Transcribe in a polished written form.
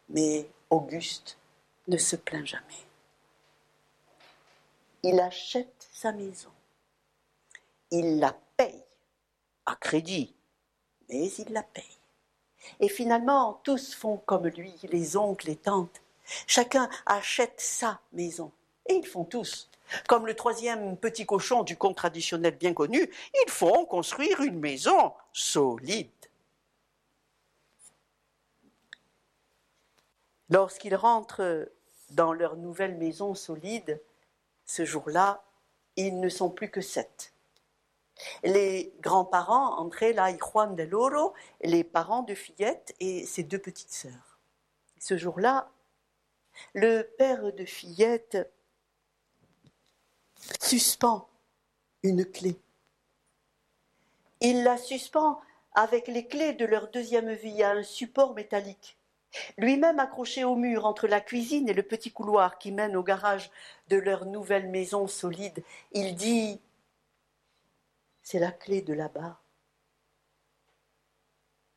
Mais Auguste ne se plaint jamais. Il achète sa maison. Il la paye à crédit, mais il la paye. Et finalement, tous font comme lui, les oncles, les tantes. Chacun achète sa maison. Et ils font tous. Comme le troisième petit cochon du conte traditionnel bien connu, ils font construire une maison solide. Lorsqu'ils rentrent dans leur nouvelle maison solide, ce jour-là, ils ne sont plus que 7. Les grands-parents, Andrela y Juan del Oro, les parents de Fillette et ses 2 petites sœurs. Ce jour-là, le père de Fillette suspend une clé. Il la suspend avec les clés de leur deuxième vie à un support métallique. Lui-même accroché au mur entre la cuisine et le petit couloir qui mène au garage de leur nouvelle maison solide, il dit « C'est la clé de là-bas. Là-bas. »